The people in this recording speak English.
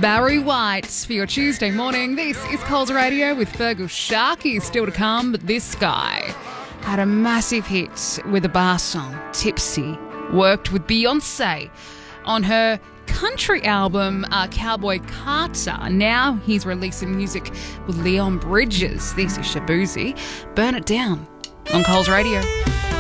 Barry White for your Tuesday morning. This is Coles Radio with Fergal Sharkey still to come, but this guy had a massive hit with a bar song, Tipsy. Worked with Beyonce on her country album, Cowboy Carter. Now he's releasing music with Leon Bridges. This is Shaboozey. Burn It Down on Coles Radio.